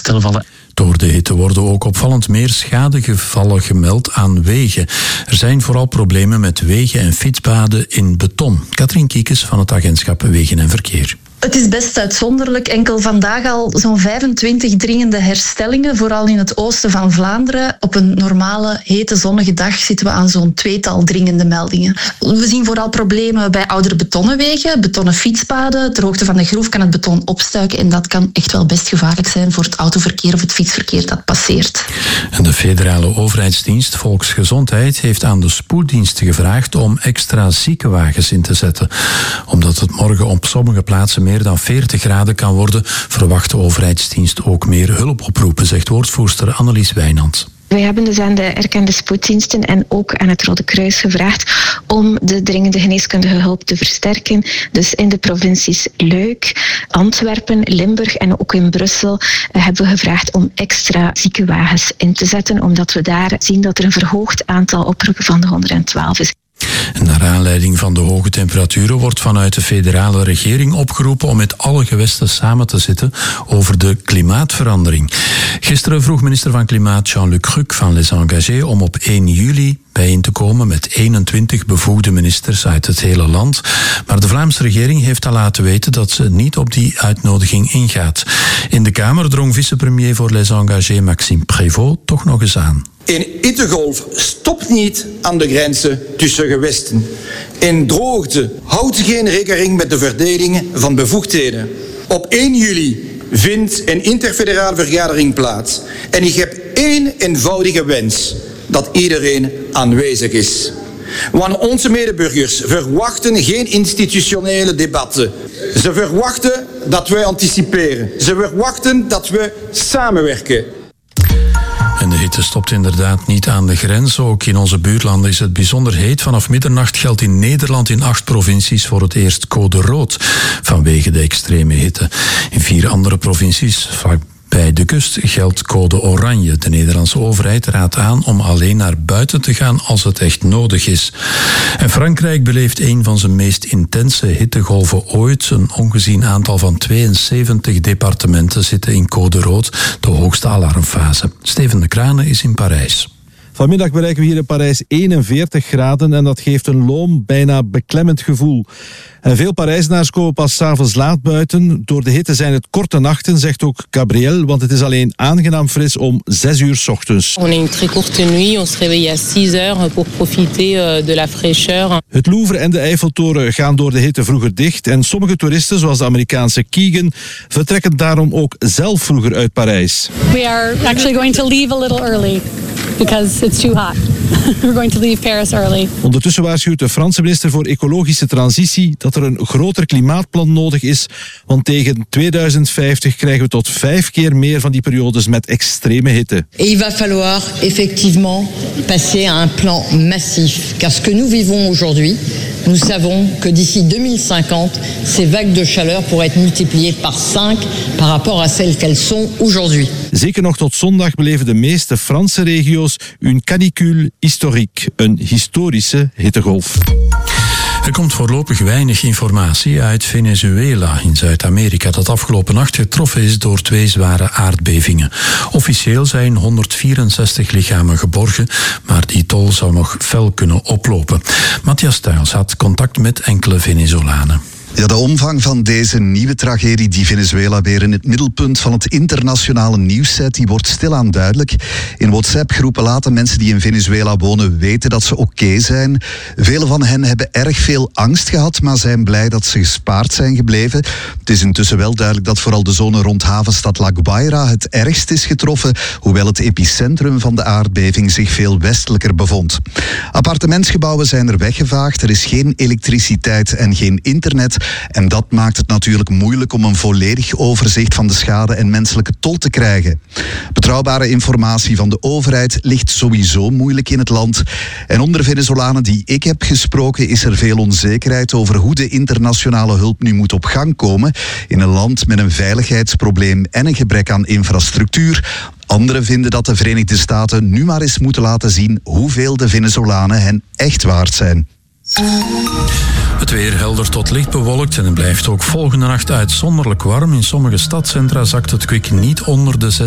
stellen vallen. Door de hitte worden ook opvallend meer schadegevallen gemeld aan wegen. Er zijn vooral problemen met wegen en fietspaden in beton. Katrien Kiekes van het agentschap Wegen en Verkeer. Het is best uitzonderlijk. Enkel vandaag al zo'n 25 dringende herstellingen, vooral in het oosten van Vlaanderen. Op een normale, hete, zonnige dag zitten we aan zo'n 2-tal dringende meldingen. We zien vooral problemen bij oudere betonnen wegen, betonnen fietspaden. Ter hoogte van de groef kan het beton opstuiken en dat kan echt wel best gevaarlijk zijn voor het autoverkeer of het fietsverkeer dat passeert. En de federale overheidsdienst Volksgezondheid heeft aan de spoeddiensten gevraagd om extra ziekenwagens in te zetten. Omdat het morgen op sommige plaatsen meer dan 40 graden kan worden, verwacht de overheidsdienst ook meer hulpoproepen, zegt woordvoerster Annelies Wijnand. Wij hebben dus aan de erkende spoeddiensten en ook aan het Rode Kruis gevraagd om de dringende geneeskundige hulp te versterken. Dus in de provincies Luik, Antwerpen, Limburg en ook in Brussel hebben we gevraagd om extra ziekenwagens in te zetten, omdat we daar zien dat er een verhoogd aantal oproepen van de 112 is. En naar aanleiding van de hoge temperaturen wordt vanuit de federale regering opgeroepen om met alle gewesten samen te zitten over de klimaatverandering. Gisteren vroeg minister van Klimaat Jean-Luc Cruc van Les Engagés om op 1 juli bijeen te komen met 21 bevoegde ministers uit het hele land. Maar de Vlaamse regering heeft al laten weten dat ze niet op die uitnodiging ingaat. In de Kamer drong vicepremier voor Les Engagés Maxime Prévost toch nog eens aan. Een hittegolf stopt niet aan de grenzen tussen gewesten. In droogte houdt geen rekening met de verdeling van bevoegdheden. Op 1 juli vindt een interfederale vergadering plaats. En ik heb één eenvoudige wens: dat iedereen aanwezig is. Want onze medeburgers verwachten geen institutionele debatten. Ze verwachten dat wij anticiperen. Ze verwachten dat we samenwerken. En de hitte stopt inderdaad niet aan de grens. Ook in onze buurlanden is het bijzonder heet. Vanaf middernacht geldt in Nederland in 8 provincies voor het eerst code rood vanwege de extreme hitte. In 4 andere provincies, bij de kust, geldt code oranje. De Nederlandse overheid raadt aan om alleen naar buiten te gaan als het echt nodig is. En Frankrijk beleeft een van zijn meest intense hittegolven ooit. Een ongezien aantal van 72 departementen zitten in code rood, de hoogste alarmfase. Steven de Kranen is in Parijs. Vanmiddag bereiken we hier in Parijs 41 graden en dat geeft een loom, bijna beklemmend gevoel. En veel Parijzenaars komen pas 's avonds laat buiten. Door de hitte zijn het korte nachten, zegt ook Gabrielle, want het is alleen aangenaam fris om 6 uur 's ochtends. On a une très courte nuit, on se réveille à 6 heures pour profiter de la fraîcheur. Het Louvre en de Eiffeltoren gaan door de hitte vroeger dicht en sommige toeristen, zoals de Amerikaanse Keegan, vertrekken daarom ook zelf vroeger uit Parijs. We are actually going to leave a little early because it's too hot. We're going to leave Paris early. Ondertussen waarschuwt de Franse minister voor ecologische transitie dat er een groter klimaatplan nodig is, want tegen 2050 krijgen we tot 5 keer meer van die periodes met extreme hitte. Et il va falloir effectivement passer à un plan massif, car ce que nous vivons aujourd'hui, nous savons que d'ici 2050, ces vagues de chaleur pourraient être multipliées par 5 par rapport à celles qu'elles sont aujourd'hui. Zeker nog tot zondag beleven de meeste Franse regio's een canicule historique, een historische hittegolf. Er komt voorlopig weinig informatie uit Venezuela in Zuid-Amerika, dat afgelopen nacht getroffen is door 2 zware aardbevingen. Officieel zijn 164 lichamen geborgen, maar die tol zou nog fel kunnen oplopen. Matthias Tuyls had contact met enkele Venezolanen. Ja, de omvang van deze nieuwe tragedie die Venezuela weer in het middelpunt van het internationale nieuws zet, die wordt stilaan duidelijk. In WhatsApp-groepen laten mensen die in Venezuela wonen weten dat ze oké zijn. Velen van hen hebben erg veel angst gehad, maar zijn blij dat ze gespaard zijn gebleven. Het is intussen wel duidelijk dat vooral de zone rond havenstad La Guaira het ergst is getroffen, hoewel het epicentrum van de aardbeving zich veel westelijker bevond. Appartementsgebouwen zijn er weggevaagd, er is geen elektriciteit en geen internet. En dat maakt het natuurlijk moeilijk om een volledig overzicht van de schade en menselijke tol te krijgen. Betrouwbare informatie van de overheid ligt sowieso moeilijk in het land. En onder Venezolanen die ik heb gesproken is er veel onzekerheid over hoe de internationale hulp nu moet op gang komen in een land met een veiligheidsprobleem en een gebrek aan infrastructuur. Anderen vinden dat de Verenigde Staten nu maar eens moeten laten zien hoeveel de Venezolanen hen echt waard zijn. Het weer helder tot licht bewolkt en het blijft ook volgende nacht uitzonderlijk warm. In sommige stadcentra zakt het kwik niet onder de